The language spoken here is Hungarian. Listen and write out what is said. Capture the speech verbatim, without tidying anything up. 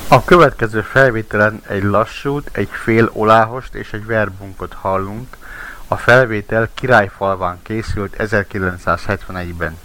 A következő felvételen egy lassút, egy fél oláhost és egy verbunkot hallunk. A felvétel Királyfalván készült ezerkilencszázhetvenegyben.